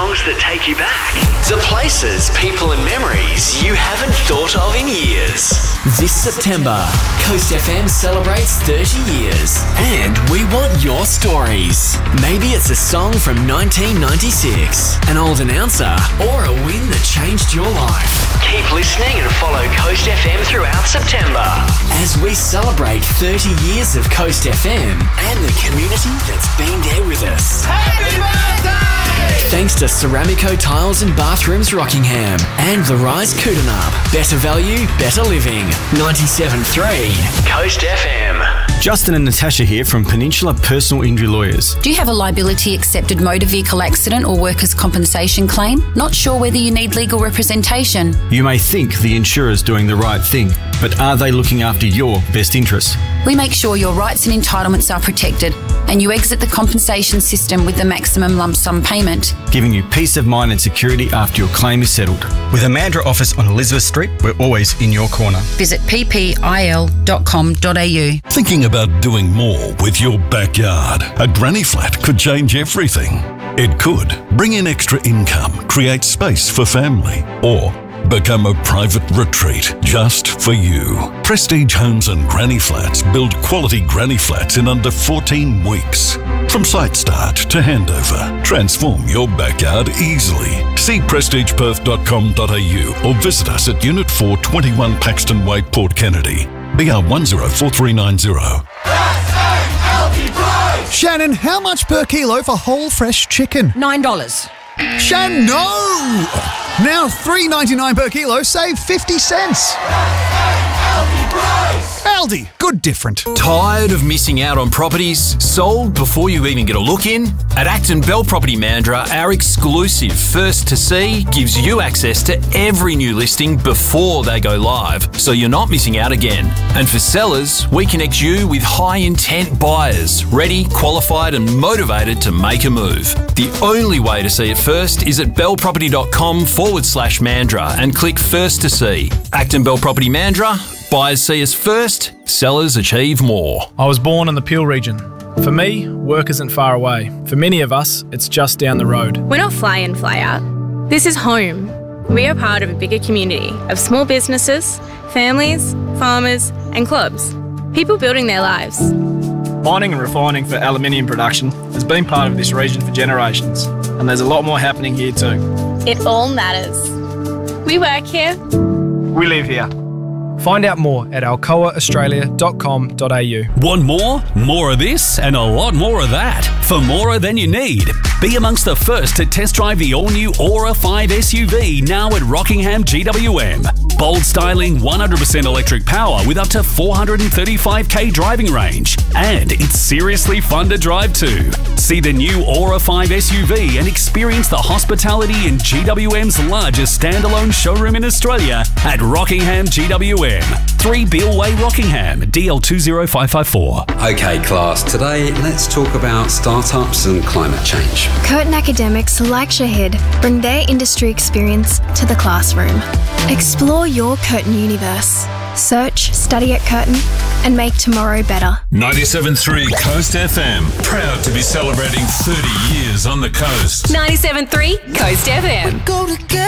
songs that take you back to places, people and memories you haven't thought of in years. This September, Coast FM celebrates 30 years and we want your stories. Maybe it's a song from 1996, an old announcer, or a win that changed your life. Keep listening and follow Coast FM throughout September as we celebrate 30 years of Coast FM and the community that's been there with us. Happy birthday! Thanks to Ceramico Tiles and Bathrooms Rockingham and the Rise Kootenay. Better value, better living. 97.3 Coast FM. Justin and Natasha here from Peninsula Personal Injury Lawyers. Do you have a liability accepted motor vehicle accident or workers' compensation claim? Not sure whether you need legal representation? You may think the insurer's doing the right thing, but are they looking after your best interests? We make sure your rights and entitlements are protected and you exit the compensation system with the maximum lump sum payment, giving you peace of mind and security after your claim is settled. With a Mandurah office on Elizabeth Street, we're always in your corner. Visit ppil.com.au. Thinking about doing more with your backyard? A granny flat could change everything. It could bring in extra income, create space for family, or become a private retreat just for you. Prestige Homes and Granny Flats build quality granny flats in under 14 weeks. From site start to handover, transform your backyard easily. See prestigeperth.com.au or visit us at Unit 4, 21 Paxton Way, Port Kennedy. BR 104390. Shannon, how much per kilo for whole fresh chicken? $9. Shannon, no! Now $3.99 per kilo, save 50 cents. Aldi, good different. Tired of missing out on properties sold before you even get a look in? At Acton Bell Property Mandurah, our exclusive First to See gives you access to every new listing before they go live, so you're not missing out again. And for sellers, we connect you with high-intent buyers, ready, qualified and motivated to make a move. The only way to see it first is at bellproperty.com/Mandurah and click First to See. Acton Bell Property Mandurah. Buyers see us first, sellers achieve more. I was born in the Peel region. For me, work isn't far away. For many of us, it's just down the road. We're not fly in, fly out. This is home. We are part of a bigger community of small businesses, families, farmers and clubs. People building their lives. Mining and refining for aluminium production has been part of this region for generations, and there's a lot more happening here too. It all matters. We work here. We live here. Find out more at alcoaaustralia.com.au. Want more? More of this and a lot more of that. For more than you need. Be amongst the first to test drive the all-new Aura 5 SUV now at Rockingham GWM. Bold styling, 100% electric power with up to 435k driving range. And it's seriously fun to drive too. See the new Aura 5 SUV and experience the hospitality in GWM's largest standalone showroom in Australia at Rockingham GWM. 3 Beale Way, Rockingham, DL20554. Okay class, today let's talk about startups and climate change. Curtin academics like Shahid bring their industry experience to the classroom. Explore your Curtin universe. Search, study at Curtin and make tomorrow better. 97.3 Coast FM. Proud to be celebrating 30 years on the coast. 97.3 Coast FM. Go together.